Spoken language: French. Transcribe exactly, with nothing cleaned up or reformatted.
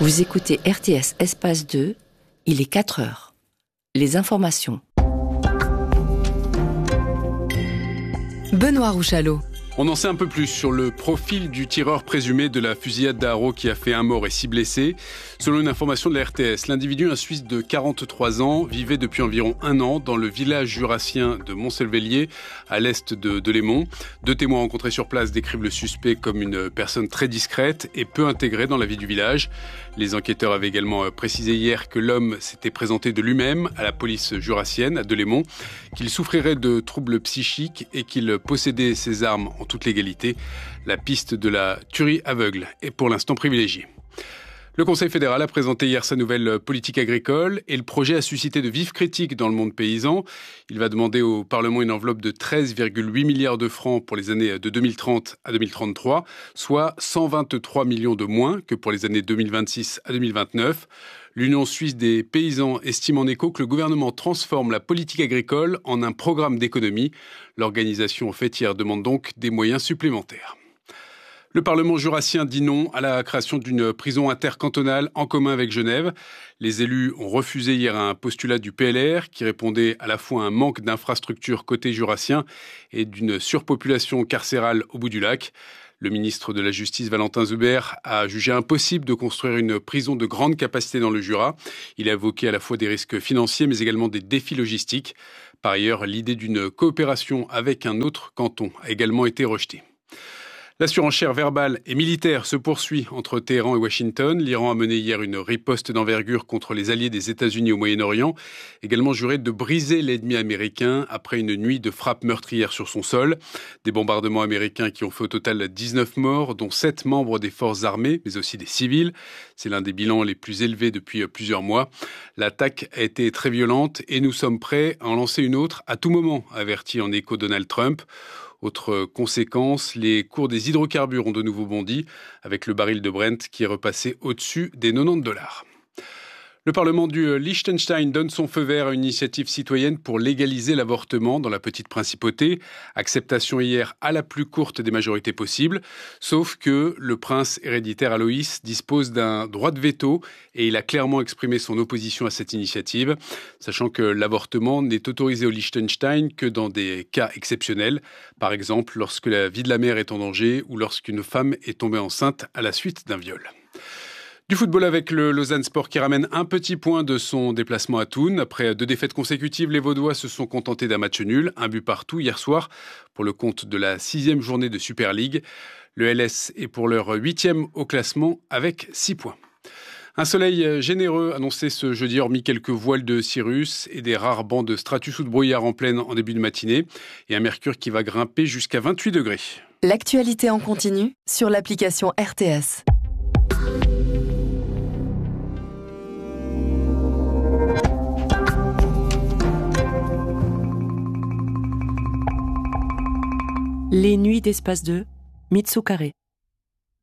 Vous écoutez R T S Espace deux, il est quatre heures. Les informations. Benoît Rouchalot. On en sait un peu plus sur le profil du tireur présumé de la fusillade d'Haro qui a fait un mort et six blessés. Selon une information de la R T S, l'individu, un Suisse de quarante-trois ans, vivait depuis environ un an dans le village jurassien de Montselvellier, à l'est de, de Lémont. Deux témoins rencontrés sur place décrivent le suspect comme une personne très discrète et peu intégrée dans la vie du village. Les enquêteurs avaient également précisé hier que l'homme s'était présenté de lui-même à la police jurassienne à Delémont, qu'il souffrirait de troubles psychiques et qu'il possédait ses armes en toute légalité. La piste de la tuerie aveugle est pour l'instant privilégiée. Le Conseil fédéral a présenté hier sa nouvelle politique agricole et le projet a suscité de vives critiques dans le monde paysan. Il va demander au Parlement une enveloppe de treize virgule huit milliards de francs pour les années de deux mille trente à deux mille trente-trois, soit cent vingt-trois millions de moins que pour les années deux mille vingt-six à deux mille vingt-neuf. L'Union suisse des paysans estime en écho que le gouvernement transforme la politique agricole en un programme d'économie. L'organisation fêtière demande donc des moyens supplémentaires. Le Parlement jurassien dit non à la création d'une prison intercantonale en commun avec Genève. Les élus ont refusé hier un postulat du P L R qui répondait à la fois à un manque d'infrastructures côté jurassien et d'une surpopulation carcérale au bout du lac. Le ministre de la Justice, Valentin Zuber, a jugé impossible de construire une prison de grande capacité dans le Jura. Il a évoqué à la fois des risques financiers mais également des défis logistiques. Par ailleurs, l'idée d'une coopération avec un autre canton a également été rejetée. La surenchère verbale et militaire se poursuit entre Téhéran et Washington. L'Iran a mené hier une riposte d'envergure contre les alliés des États-Unis au Moyen-Orient, également juré de briser l'ennemi américain après une nuit de frappes meurtrières sur son sol. Des bombardements américains qui ont fait au total dix-neuf morts, dont sept membres des forces armées, mais aussi des civils. C'est l'un des bilans les plus élevés depuis plusieurs mois. L'attaque a été très violente et nous sommes prêts à en lancer une autre à tout moment, a averti en écho Donald Trump. Autre conséquence, les cours des hydrocarbures ont de nouveau bondi, avec le baril de Brent qui est repassé au-dessus des quatre-vingt-dix dollars. Le Parlement du Liechtenstein donne son feu vert à une initiative citoyenne pour légaliser l'avortement dans la petite principauté. Acceptation hier à la plus courte des majorités possibles. Sauf que le prince héréditaire Aloïs dispose d'un droit de veto et il a clairement exprimé son opposition à cette initiative, sachant que l'avortement n'est autorisé au Liechtenstein que dans des cas exceptionnels. Par exemple, lorsque la vie de la mère est en danger ou lorsqu'une femme est tombée enceinte à la suite d'un viol. Du football avec le Lausanne Sport qui ramène un petit point de son déplacement à Thun. Après deux défaites consécutives, les Vaudois se sont contentés d'un match nul, un but partout hier soir pour le compte de la sixième journée de Super League. Le L S est pour leur huitième au classement avec six points. Un soleil généreux annoncé ce jeudi, hormis quelques voiles de cirrus et des rares bancs de stratus ou de brouillard en pleine en début de matinée. Et un mercure qui va grimper jusqu'à vingt-huit degrés. L'actualité en continu sur l'application R T S. Les nuits d'Espace deux, Mitsu Carré.